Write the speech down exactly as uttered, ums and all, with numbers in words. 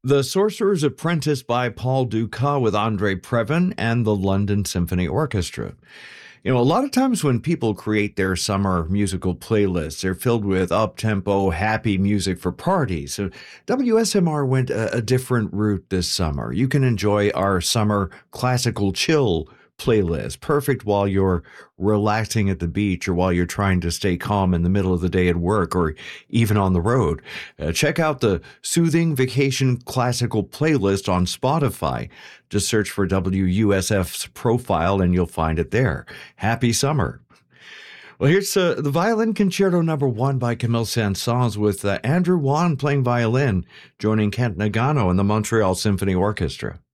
The Sorcerer's Apprentice by Paul Dukas with Andre Previn and the London Symphony Orchestra. You know, a lot of times when people create their summer musical playlists, they're filled with up-tempo, happy music for parties. So W S M R went a, a different route this summer. You can enjoy our summer classical chill playlist, perfect while you're relaxing at the beach or while you're trying to stay calm in the middle of the day at work or even on the road. Uh, check out the Soothing Vacation Classical playlist on Spotify. Just search for W U S F's profile and you'll find it there. Happy summer. Well, here's uh, the Violin Concerto Number One by Camille Saint-Saëns with uh, Andrew Wan playing violin, joining Kent Nagano and the Montreal Symphony Orchestra.